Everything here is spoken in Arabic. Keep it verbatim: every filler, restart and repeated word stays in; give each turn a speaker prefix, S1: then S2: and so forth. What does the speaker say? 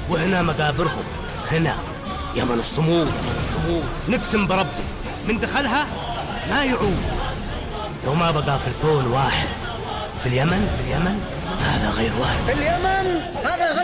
S1: وهنا مقابرهم، هنا يمن الصمود، يمن الصمود. نقسم بربي من دخلها ما يعود. لو ما بقى في الكون واحد في اليمن، في اليمن هذا غير وارد.
S2: في اليمن هذا غير